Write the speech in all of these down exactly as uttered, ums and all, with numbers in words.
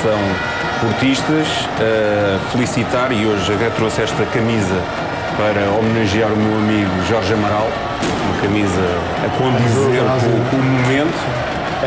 são portistas, uh, felicitar, e hoje até trouxe esta camisa para homenagear o meu amigo Jorge Amaral, uma camisa a condizer com, com o momento.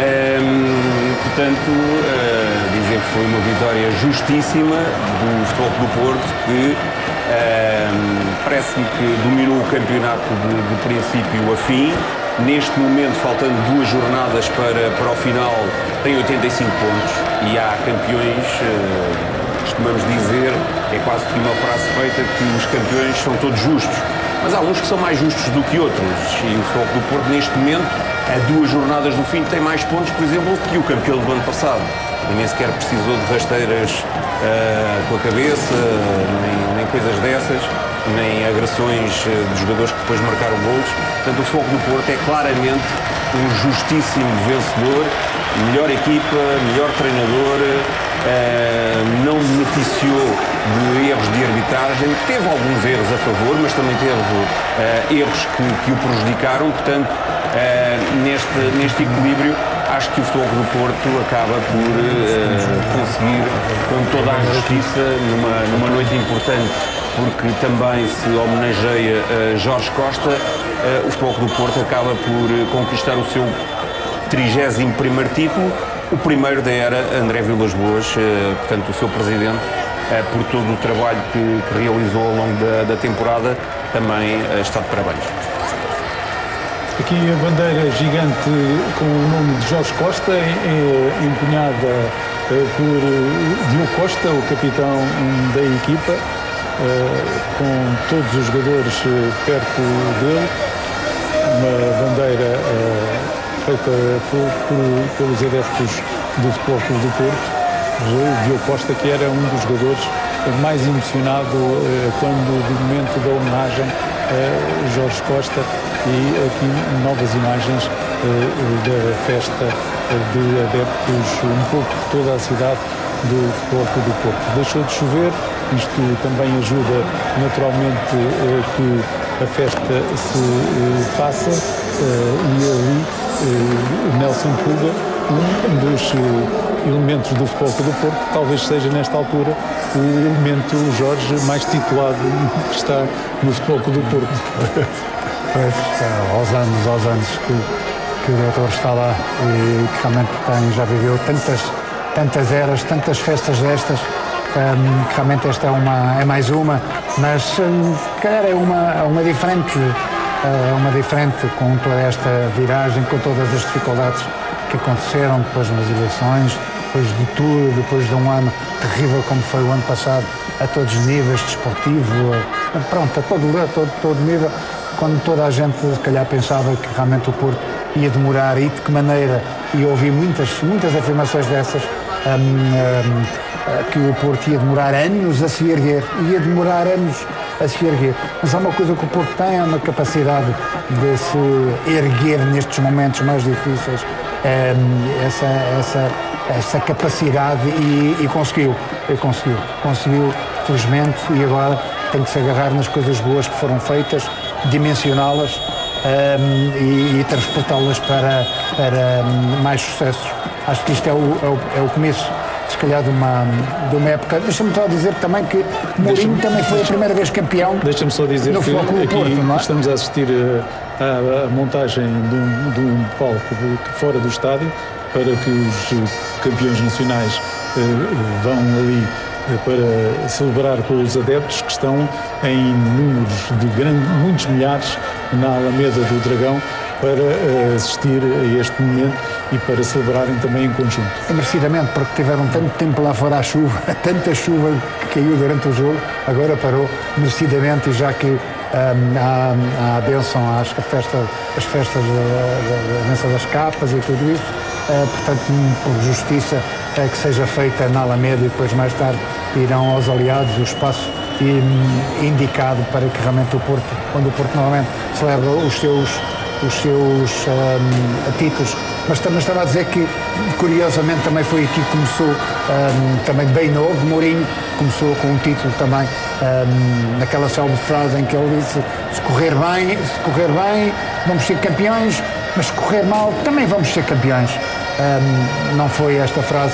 Um, portanto, uh, dizer que foi uma vitória justíssima do Futebol Clube do Porto, que um, parece-me que dominou o campeonato de, de princípio a fim. Neste momento, faltando duas jornadas para, para o final, tem oitenta e cinco pontos e há campeões, uh, costumamos dizer, é quase que uma frase feita, que os campeões são todos justos. Mas há uns que são mais justos do que outros, e o Futebol Clube do Porto, neste momento, a duas jornadas do fim, tem mais pontos, por exemplo, que o campeão do ano passado. E nem sequer precisou de rasteiras uh, com a cabeça, nem, nem coisas dessas, nem agressões de jogadores que depois marcaram golos. Portanto, o Futebol do Porto é claramente um justíssimo vencedor, melhor equipa, melhor treinador, uh, não beneficiou de erros de arbitragem, teve alguns erros a favor, mas também teve uh, erros que, que o prejudicaram. Portanto, uh, neste, neste equilíbrio, acho que o Futebol do Porto acaba por uh, conseguir, com toda a justiça, numa, numa noite importante, porque também se homenageia uh, Jorge Costa, uh, o Futebol do Porto acaba por conquistar o seu trigésimo primeiro título, o primeiro da era André Vilas-Boas, uh, portanto o seu presidente, uh, por todo o trabalho que, que realizou ao longo da, da temporada, também uh, está de parabéns. Aqui a bandeira gigante com o nome de Jorge Costa, é empunhada uh, por Diogo Costa, o capitão da equipa, uh, com todos os jogadores uh, perto dele, uma bandeira uh, feita por, por, pelos adeptos do Futebol Clube do Porto. O Diogo Costa, que era um dos jogadores mais emocionado uh, quando, do momento da homenagem, uh, Jorge Costa, e aqui novas imagens uh, da festa de adeptos um pouco por toda a cidade do Futebol Clube do Porto. Deixou de chover, isto também ajuda naturalmente uh, que a festa se uh, faça, uh, e ali uh, Nelson Puga, um dos uh, elementos do Futebol Clube do Porto, talvez seja nesta altura o elemento Jorge mais titulado que está no Futebol Clube do Porto. Pois, aos anos, aos anos que, que o diretor está lá e que realmente tem, já viveu tantas, tantas eras, tantas festas destas, um, que realmente esta é, uma, é mais uma, mas um, se calhar é uma, uma diferente, é uma diferente com toda esta viragem, com todas as dificuldades que aconteceram depois nas eleições, depois de tudo, depois de um ano terrível como foi o ano passado, a todos os níveis, desportivo, pronto, a todo, a todo, todo nível, quando toda a gente, se calhar, pensava que realmente o Porto ia demorar, e de que maneira, e ouvi muitas, muitas afirmações dessas, um, um, que o Porto ia demorar anos a se erguer, ia demorar anos a se erguer. Mas há uma coisa que o Porto tem, é uma capacidade de se erguer nestes momentos mais difíceis, um, essa, essa, essa capacidade, e, e conseguiu, e conseguiu, conseguiu, felizmente, e agora tem que se agarrar nas coisas boas que foram feitas, dimensioná-las um, e, e transportá-las para, para um, mais sucessos. Acho que isto é o, é o, é o começo, se calhar, de uma, de uma época. Deixa-me só dizer também que Mourinho também foi a primeira vez campeão. Deixa-me só dizer que aqui Porto, é? Estamos a assistir à montagem de um, de um palco de, fora do estádio, para que os campeões nacionais uh, vão ali para celebrar com os adeptos, que estão em números de grande, muitos milhares na Alameda do Dragão, para assistir a este momento e para celebrarem também em conjunto. É merecidamente, porque tiveram tanto tempo lá fora à chuva, tanta chuva que caiu durante o jogo, agora parou merecidamente, e já que um, há, há a bênção às festas, as festas da, da dança das capas e tudo isso, uh, portanto, por justiça, uh, que seja feita na Alameda, e depois mais tarde irão aos aliados o espaço indicado para que realmente o Porto, quando o Porto normalmente celebra os seus, os seus um, títulos. Mas também estava a dizer que, curiosamente, também foi aqui que começou, um, também bem novo, Mourinho começou com um título também, um, naquela célebre frase em que ele disse: se correr bem, se correr bem, vamos ser campeões, mas se correr mal, também vamos ser campeões. Um, não foi esta frase